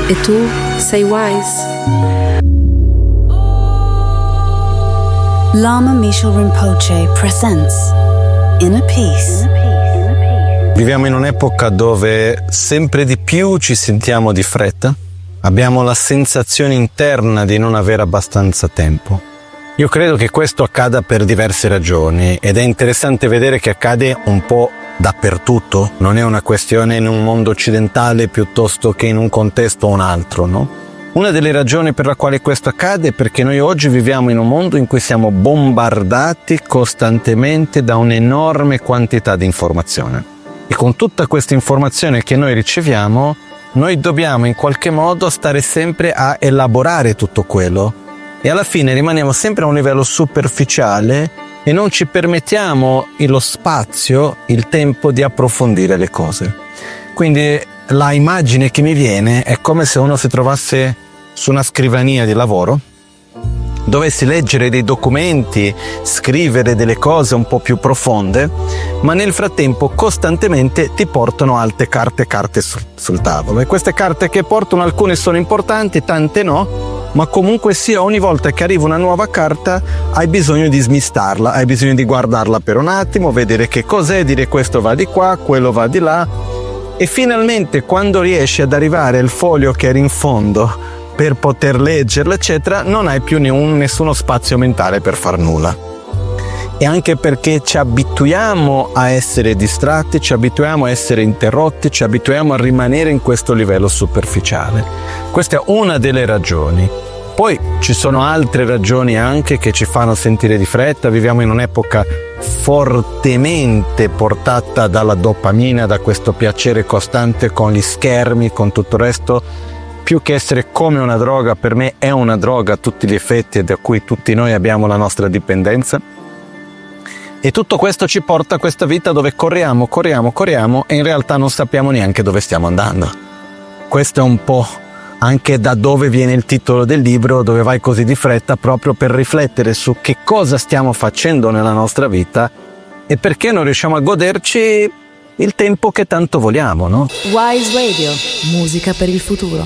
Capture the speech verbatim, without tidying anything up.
E tu sei wise? Lama Michel Rinpoche presents Inner Peace. Viviamo in un'epoca dove sempre di più ci sentiamo di fretta, abbiamo la sensazione interna di non avere abbastanza tempo. Io credo che questo accada per diverse ragioni ed è interessante vedere che accade un po' dappertutto, non è una questione in un mondo occidentale piuttosto che in un contesto o un altro, no? Una delle ragioni per la quale questo accade è perché noi oggi viviamo in un mondo in cui siamo bombardati costantemente da un'enorme quantità di informazione. E con tutta questa informazione che noi riceviamo, noi dobbiamo in qualche modo stare sempre a elaborare tutto quello. E alla fine rimaniamo sempre a un livello superficiale e non ci permettiamo lo spazio, il tempo di approfondire le cose. Quindi la immagine che mi viene è come se uno si trovasse su una scrivania di lavoro, dovessi leggere dei documenti, scrivere delle cose un po' più profonde, ma nel frattempo costantemente ti portano altre carte carte sul, sul tavolo. E queste carte che portano, alcune sono importanti, tante no, ma comunque sia, ogni volta che arriva una nuova carta hai bisogno di smistarla, hai bisogno di guardarla per un attimo, vedere che cos'è, dire questo va di qua, quello va di là, e finalmente quando riesci ad arrivare al foglio che era in fondo per poter leggerla eccetera, non hai più nessuno spazio mentale per far nulla. E anche perché ci abituiamo a essere distratti, ci abituiamo a essere interrotti, ci abituiamo a rimanere in questo livello superficiale. Questa è una delle ragioni. Poi ci sono altre ragioni anche che ci fanno sentire di fretta. Viviamo in un'epoca fortemente portata dalla dopamina, da questo piacere costante con gli schermi, con tutto il resto. Più che essere come una droga, per me è una droga a tutti gli effetti, da cui tutti noi abbiamo la nostra dipendenza. E tutto questo ci porta a questa vita dove corriamo, corriamo, corriamo e in realtà non sappiamo neanche dove stiamo andando. Questo è un po' anche da dove viene il titolo del libro, Dove vai così di fretta, proprio per riflettere su che cosa stiamo facendo nella nostra vita e perché non riusciamo a goderci il tempo che tanto vogliamo, no? Wise Radio, musica per il futuro.